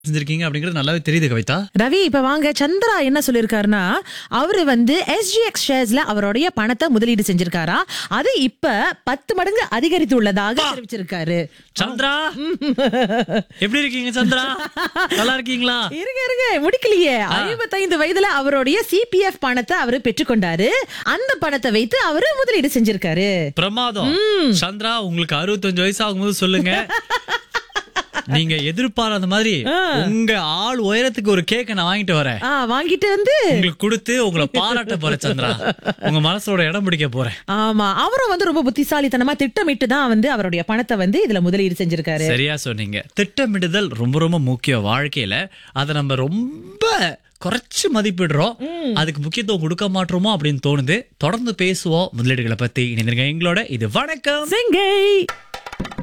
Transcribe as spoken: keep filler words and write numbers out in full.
செஞ்சிருக்கீங்க அப்படிங்கிறது நல்லாவே தெரியுது கவிதா. ரவி, இப்ப வாங்க சந்திரா என்ன சொல்லிருக்காருன்னா, அவரு வந்து எஸ்ஜிஎக்ஸ் ஷேர்ஸ்ல அவருடைய பணத்தை முதலீடு செஞ்சிருக்காரா. அது இப்ப பத்து மடங்கு அதிகரித்து உள்ளதாக தெரிவிச்சிருக்காரு. சந்திரா எப்படி இருக்கீங்க சந்திரா? நல்லா இருக்கீங்களா? இருங்க இருங்க முடிக்கலையே. ஐம்பத்தைந்து வயதுல அவருடைய சிபிஎஃப் பணத்தை அவரு பெற்றுக்கொண்டாரு. அந்த பணத்தை வைத்து அவரு முதலீடு செஞ்சிருக்காரு. பிரமாதம். சந்திரா, உங்களுக்கு அறுபத்தஞ்சு வயசு ஆகும்போது சொல்லுங்க. நீங்க எதிர்பாராத மாதிரி உங்க ஆள் உயரத்துக்கு ஒரு கேக்க நான் வாங்கிட்டு வரேன். வாங்கிட்டு வந்து உங்களுக்கு கொடுத்து உங்களை பாராட்ட போறேன் சந்திரா. உங்க மனசோட இடம் பிடிக்க போறேன். ஆமா, அவரும் வந்து ரொம்ப புத்திசாலித்தனமா திட்டமிட்டு தான் வந்து அவருடைய பணத்தை வந்து இதுல முதலீடு செஞ்சிருக்காரு. சரியா சொன்னீங்க. திட்டமிடுதல் ரொம்ப ரொம்ப முக்கியம் வாழ்க்கையில. அதை நம்ம ரொம்ப குறைச்சு மதிப்பிடுறோம், அதுக்கு முக்கியத்துவம் கொடுக்க மாட்டோமோ அப்படின்னு தோணுது. தொடர்ந்து பேசுவோம் முதலீடுகளை பத்தி. இணைந்திருங்க எங்களோட. இது வணக்கம் சிங்கை.